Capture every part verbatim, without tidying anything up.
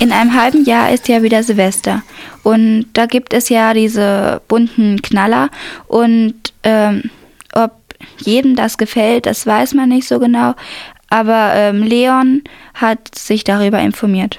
In einem halben Jahr ist ja wieder Silvester und da gibt es ja diese bunten Knaller und ähm, ob jedem das gefällt, das weiß man nicht so genau, aber ähm, Leon hat sich darüber informiert.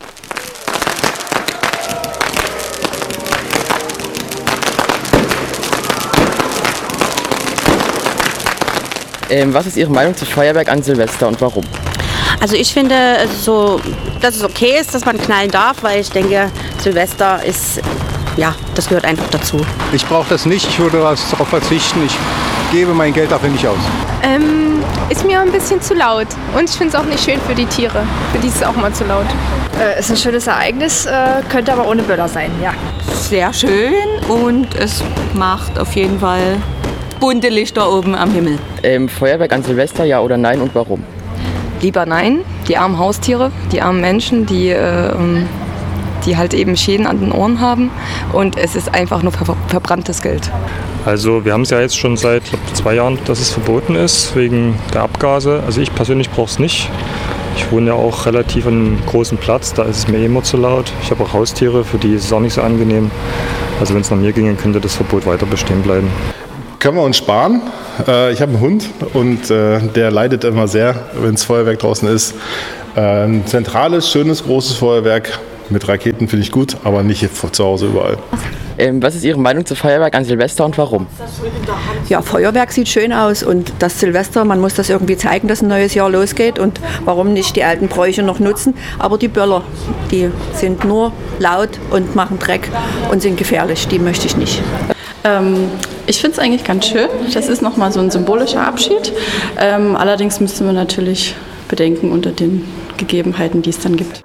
Ähm, was ist Ihre Meinung zu Feuerwerk an Silvester und warum? Also ich finde, so, dass es okay ist, dass man knallen darf, weil ich denke, Silvester ist, ja, das gehört einfach dazu. Ich brauche das nicht, ich würde darauf verzichten, ich gebe mein Geld dafür nicht aus. Ähm, ist mir ein bisschen zu laut und ich finde es auch nicht schön für die Tiere, für die ist es auch mal zu laut. Äh, ist ein schönes Ereignis, äh, könnte aber ohne Böller sein, ja. Sehr schön und es macht auf jeden Fall bunte Lichter oben am Himmel. Ähm, Feuerwerk an Silvester, ja oder nein und warum? Lieber nein, die armen Haustiere, die armen Menschen, die, äh, die halt eben Schäden an den Ohren haben und es ist einfach nur ver- verbranntes Geld. Also wir haben es ja jetzt schon seit glaub, zwei Jahren, dass es verboten ist, wegen der Abgase. Also ich persönlich brauche es nicht. Ich wohne ja auch relativ an einem großen Platz, da ist es mir eh immer zu laut. Ich habe auch Haustiere, für die ist es auch nicht so angenehm. Also wenn es nach mir ginge, könnte das Verbot weiter bestehen bleiben. Können wir uns sparen? Äh, ich habe einen Hund und äh, der leidet immer sehr, wenn es Feuerwerk draußen ist. Äh, ein zentrales, schönes, großes Feuerwerk mit Raketen finde ich gut, aber nicht zu Hause überall. Ähm, was ist Ihre Meinung zu Feuerwerk an Silvester und warum? Ja, Feuerwerk sieht schön aus und das Silvester, man muss das irgendwie zeigen, dass ein neues Jahr losgeht und warum nicht die alten Bräuche noch nutzen. Aber die Böller, die sind nur laut und machen Dreck und sind gefährlich, die möchte ich nicht. Ähm, ich finde es eigentlich ganz schön. Das ist nochmal so ein symbolischer Abschied. Ähm, allerdings müssen wir natürlich bedenken unter den Gegebenheiten, die es dann gibt.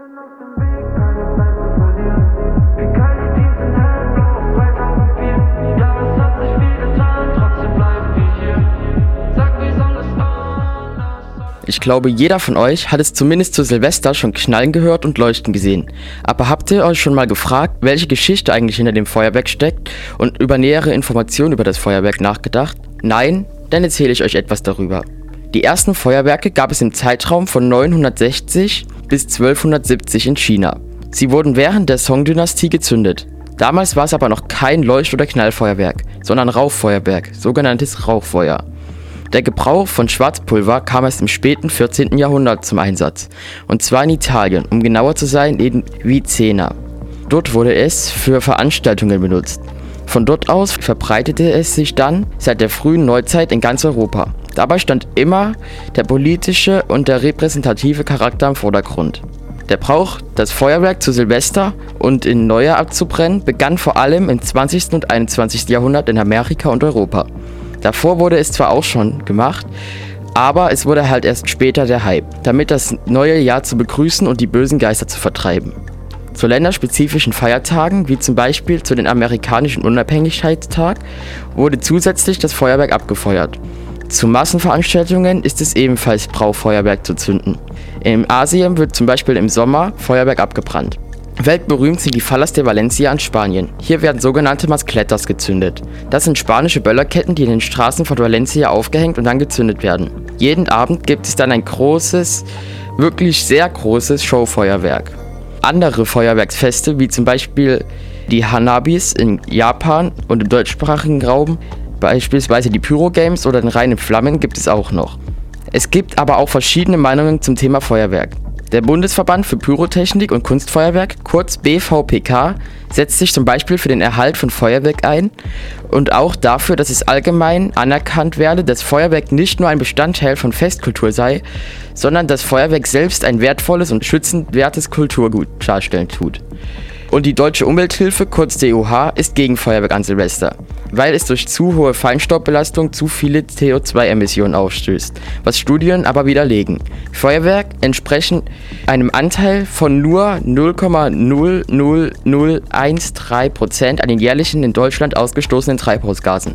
Ich glaube, jeder von euch hat es zumindest zu Silvester schon knallen gehört und leuchten gesehen. Aber habt ihr euch schon mal gefragt, welche Geschichte eigentlich hinter dem Feuerwerk steckt und über nähere Informationen über das Feuerwerk nachgedacht? Nein? Dann erzähle ich euch etwas darüber. Die ersten Feuerwerke gab es im Zeitraum von neunhundertsechzig bis zwölfhundertsiebzig in China. Sie wurden während der Song-Dynastie gezündet. Damals war es aber noch kein Leucht- oder Knallfeuerwerk, sondern Rauchfeuerwerk, sogenanntes Rauchfeuer. Der Gebrauch von Schwarzpulver kam erst im späten vierzehnten Jahrhundert zum Einsatz, und zwar in Italien, um genauer zu sein in Vicenza. Dort wurde es für Veranstaltungen benutzt. Von dort aus verbreitete es sich dann seit der frühen Neuzeit in ganz Europa. Dabei stand immer der politische und der repräsentative Charakter im Vordergrund. Der Brauch, das Feuerwerk zu Silvester und in Neujahr abzubrennen, begann vor allem im zwanzigsten und einundzwanzigsten Jahrhundert in Amerika und Europa. Davor wurde es zwar auch schon gemacht, aber es wurde halt erst später der Hype, damit das neue Jahr zu begrüßen und die bösen Geister zu vertreiben. Zu länderspezifischen Feiertagen, wie zum Beispiel zu den amerikanischen Unabhängigkeitstag, wurde zusätzlich das Feuerwerk abgefeuert. Zu Massenveranstaltungen ist es ebenfalls Brauch, Feuerwerk zu zünden. In Asien wird zum Beispiel im Sommer Feuerwerk abgebrannt. Weltberühmt sind die Fallas de Valencia in Spanien. Hier werden sogenannte Mascletas gezündet. Das sind spanische Böllerketten, die in den Straßen von Valencia aufgehängt und dann gezündet werden. Jeden Abend gibt es dann ein großes, wirklich sehr großes Showfeuerwerk. Andere Feuerwerksfeste, wie zum Beispiel die Hanabis in Japan und im deutschsprachigen Raum, beispielsweise die Pyro-Games oder den reinen Flammen, gibt es auch noch. Es gibt aber auch verschiedene Meinungen zum Thema Feuerwerk. Der Bundesverband für Pyrotechnik und Kunstfeuerwerk, kurz B V P K, setzt sich zum Beispiel für den Erhalt von Feuerwerk ein und auch dafür, dass es allgemein anerkannt werde, dass Feuerwerk nicht nur ein Bestandteil von Festkultur sei, sondern dass Feuerwerk selbst ein wertvolles und schützenswertes Kulturgut darstellen tut. Und die Deutsche Umwelthilfe, kurz D U H, ist gegen Feuerwerk an Silvester, weil es durch zu hohe Feinstaubbelastung zu viele C O zwei Emissionen ausstößt, was Studien aber widerlegen. Feuerwerk entsprechen einem Anteil von nur null Komma null null null eins drei Prozent an den jährlichen in Deutschland ausgestoßenen Treibhausgasen.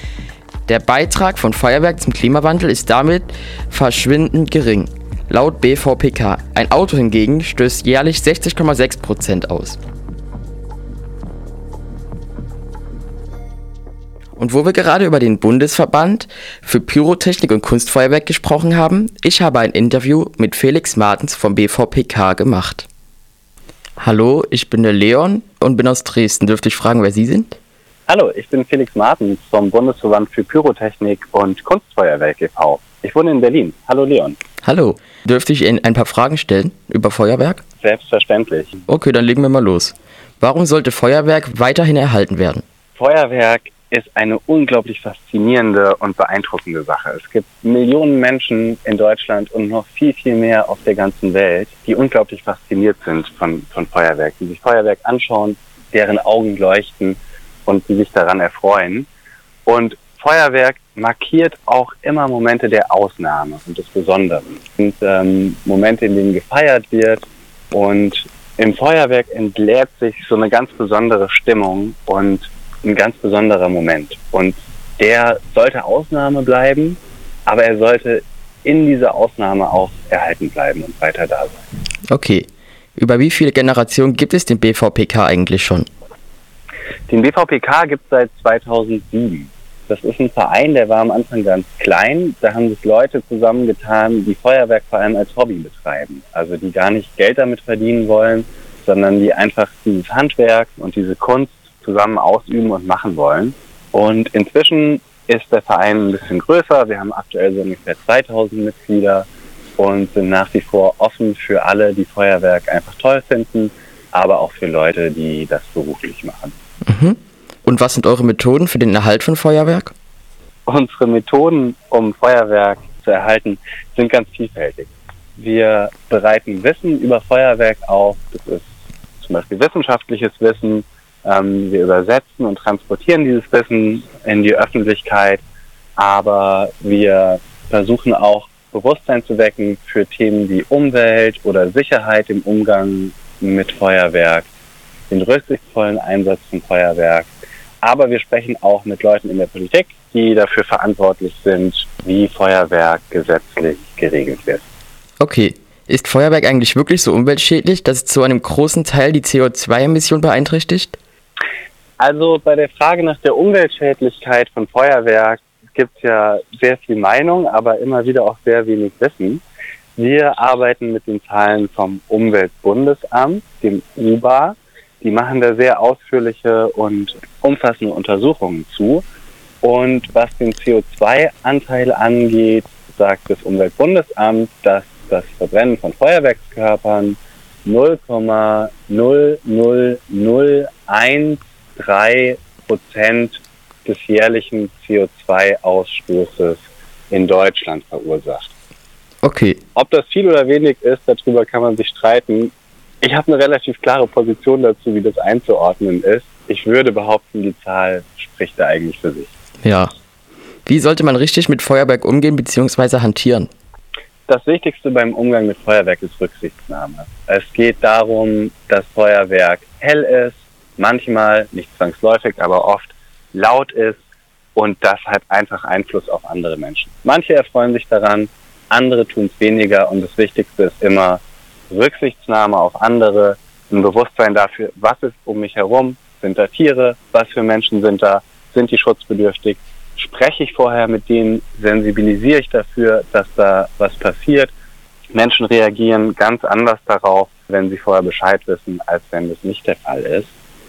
Der Beitrag von Feuerwerk zum Klimawandel ist damit verschwindend gering, laut B V P K. Ein Auto hingegen stößt jährlich sechzig Komma sechs Prozent aus. Und wo wir gerade über den Bundesverband für Pyrotechnik und Kunstfeuerwerk gesprochen haben, ich habe ein Interview mit Felix Martens vom B V P K gemacht. Hallo, ich bin der Leon und bin aus Dresden. Dürfte ich fragen, wer Sie sind? Hallo, ich bin Felix Martens vom Bundesverband für Pyrotechnik und Kunstfeuerwerk e V Ich wohne in Berlin. Hallo Leon. Hallo, dürfte ich Ihnen ein paar Fragen stellen über Feuerwerk? Selbstverständlich. Okay, dann legen wir mal los. Warum sollte Feuerwerk weiterhin erhalten werden? Feuerwerk ist eine unglaublich faszinierende und beeindruckende Sache. Es gibt Millionen Menschen in Deutschland und noch viel, viel mehr auf der ganzen Welt, die unglaublich fasziniert sind von, von Feuerwerk, die sich Feuerwerk anschauen, deren Augen leuchten und die sich daran erfreuen. Und Feuerwerk markiert auch immer Momente der Ausnahme und des Besonderen. Und ähm, Momente, in denen gefeiert wird. Und im Feuerwerk entlädt sich so eine ganz besondere Stimmung und ein ganz besonderer Moment. Und der sollte Ausnahme bleiben, aber er sollte in dieser Ausnahme auch erhalten bleiben und weiter da sein. Okay. Über wie viele Generationen gibt es den B V P K eigentlich schon? Den B V P K gibt es seit zweitausendsieben. Das ist ein Verein, der war am Anfang ganz klein. Da haben sich Leute zusammengetan, die Feuerwerk vor allem als Hobby betreiben. Also die gar nicht Geld damit verdienen wollen, sondern die einfach dieses Handwerk und diese Kunst zusammen ausüben und machen wollen. Und inzwischen ist der Verein ein bisschen größer. Wir haben aktuell so ungefähr zweitausend Mitglieder und sind nach wie vor offen für alle, die Feuerwerk einfach toll finden, aber auch für Leute, die das beruflich machen. Mhm. Und was sind eure Methoden für den Erhalt von Feuerwerk? Unsere Methoden, um Feuerwerk zu erhalten, sind ganz vielfältig. Wir bereiten Wissen über Feuerwerk auf. Das ist zum Beispiel wissenschaftliches Wissen. Ähm, wir übersetzen und transportieren dieses Wissen in die Öffentlichkeit. Aber wir versuchen auch, Bewusstsein zu wecken für Themen wie Umwelt oder Sicherheit im Umgang mit Feuerwerk, den rücksichtsvollen Einsatz von Feuerwerk. Aber wir sprechen auch mit Leuten in der Politik, die dafür verantwortlich sind, wie Feuerwerk gesetzlich geregelt wird. Okay. Ist Feuerwerk eigentlich wirklich so umweltschädlich, dass es zu einem großen Teil die C O zwei Emission beeinträchtigt? Also bei der Frage nach der Umweltschädlichkeit von Feuerwerk gibt es ja sehr viel Meinung, aber immer wieder auch sehr wenig Wissen. Wir arbeiten mit den Zahlen vom Umweltbundesamt, dem U B A. Die machen da sehr ausführliche und umfassende Untersuchungen zu. Und was den C O zwei Anteil angeht, sagt das Umweltbundesamt, dass das Verbrennen von Feuerwerkskörpern null Komma null null null eins drei Prozent des jährlichen C O zwei Ausstoßes in Deutschland verursacht. Okay. Ob das viel oder wenig ist, darüber kann man sich streiten. Ich habe eine relativ klare Position dazu, wie das einzuordnen ist. Ich würde behaupten, die Zahl spricht da eigentlich für sich. Ja. Wie sollte man richtig mit Feuerwerk umgehen bzw. hantieren? Das Wichtigste beim Umgang mit Feuerwerk ist Rücksichtnahme. Es geht darum, dass Feuerwerk hell ist, manchmal, nicht zwangsläufig, aber oft laut ist und das hat einfach Einfluss auf andere Menschen. Manche erfreuen sich daran, andere tun es weniger und das Wichtigste ist immer Rücksichtnahme auf andere, ein Bewusstsein dafür, was ist um mich herum, sind da Tiere, was für Menschen sind da, sind die schutzbedürftig, spreche ich vorher mit denen, sensibilisiere ich dafür, dass da was passiert. Menschen reagieren ganz anders darauf, wenn sie vorher Bescheid wissen, als wenn das nicht der Fall ist.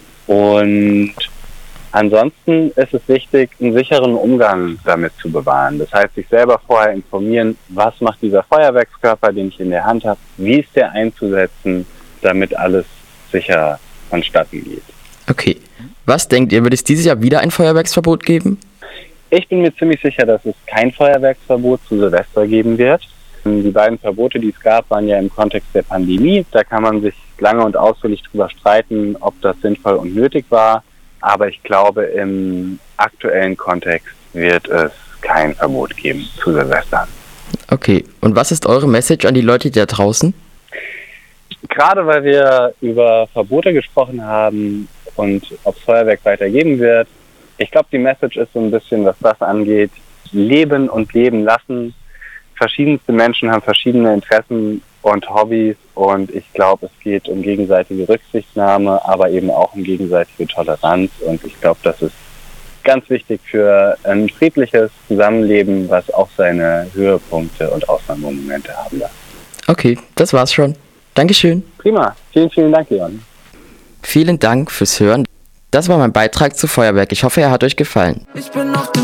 Und ansonsten ist es wichtig, einen sicheren Umgang damit zu bewahren. Das heißt, sich selber vorher informieren, was macht dieser Feuerwerkskörper, den ich in der Hand habe, wie ist der einzusetzen, damit alles sicher vonstatten geht. Okay. Was denkt ihr, wird es dieses Jahr wieder ein Feuerwerksverbot geben? Ich bin mir ziemlich sicher, dass es kein Feuerwerksverbot zu Silvester geben wird. Die beiden Verbote, die es gab, waren ja im Kontext der Pandemie. Da kann man sich lange und ausführlich drüber streiten, ob das sinnvoll und nötig war. Aber ich glaube, im aktuellen Kontext wird es kein Verbot geben zu Silvester. Okay. Und was ist eure Message an die Leute da draußen? Gerade weil wir über Verbote gesprochen haben und ob es Feuerwerk weitergeben wird, ich glaube, die Message ist so ein bisschen, was das angeht, leben und leben lassen. Verschiedenste Menschen haben verschiedene Interessen und Hobbys und ich glaube, es geht um gegenseitige Rücksichtnahme, aber eben auch um gegenseitige Toleranz und ich glaube, das ist ganz wichtig für ein friedliches Zusammenleben, was auch seine Höhepunkte und Ausnahmemomente haben darf. Okay, das war's schon. Dankeschön. Prima. Vielen, vielen Dank, Leon. Vielen Dank fürs Hören. Das war mein Beitrag zu Feuerwerk. Ich hoffe, er hat euch gefallen. Ich bin auf dem